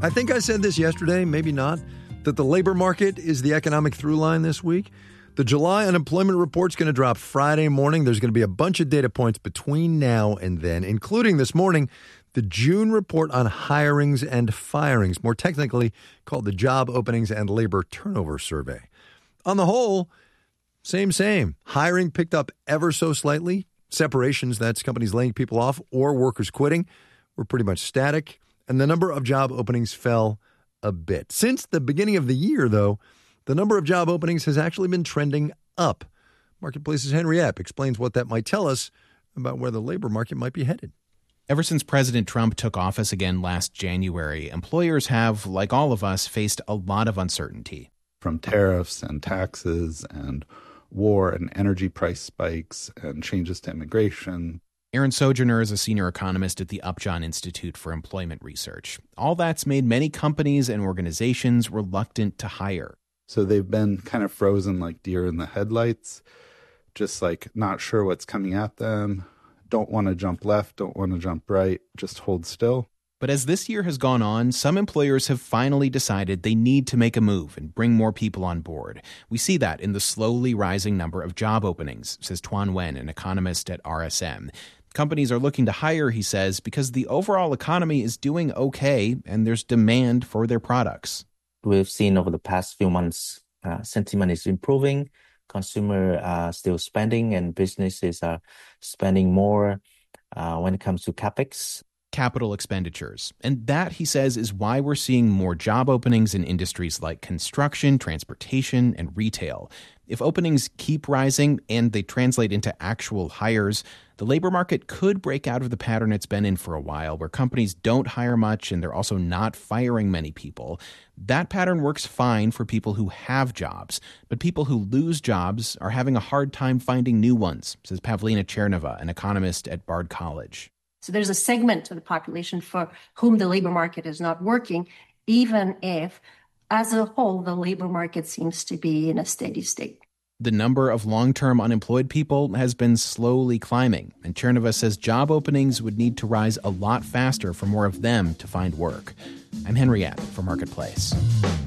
I think I said this yesterday, maybe not, that the labor market is the economic through line this week. The July unemployment report's going to drop Friday morning. There's going to be a bunch of data points between now and then, including this morning, the June report on hirings and firings, more technically called the Job Openings and Labor Turnover Survey. On the whole, same. Hiring picked up ever so slightly. Separations, that's companies laying people off or workers quitting, were pretty much static. And the number of job openings fell a bit. Since the beginning of the year, though, the number of job openings has actually been trending up. Marketplace's Henry Epp explains what that might tell us about where the labor market might be headed. Ever since President Trump took office again last January, employers have, like all of us, faced a lot of uncertainty. From tariffs and taxes and war and energy price spikes and changes to immigration. Aaron Sojourner is a senior economist at the Upjohn Institute for Employment Research. All that's made many companies and organizations reluctant to hire. So they've been kind of frozen like deer in the headlights, just like not sure what's coming at them, don't want to jump left, don't want to jump right, just hold still. But as this year has gone on, some employers have finally decided they need to make a move and bring more people on board. We see that in the slowly rising number of job openings, says Tuan Nguyen, an economist at RSM. Companies are looking to hire, he says, because the overall economy is doing okay and there's demand for their products. We've seen over the past few months, sentiment is improving. Consumer are still spending and businesses are spending more when it comes to CapEx. Capital expenditures. And that, he says, is why we're seeing more job openings in industries like construction, transportation, and retail. If openings keep rising and they translate into actual hires, the labor market could break out of the pattern it's been in for a while, where companies don't hire much and they're also not firing many people. That pattern works fine for people who have jobs, but people who lose jobs are having a hard time finding new ones, says Pavlina Cherneva, an economist at Bard College. So there's a segment of the population for whom the labor market is not working, even if, as a whole, the labor market seems to be in a steady state. The number of long-term unemployed people has been slowly climbing, and Cherneva says job openings would need to rise a lot faster for more of them to find work. I'm Henry Epp for Marketplace.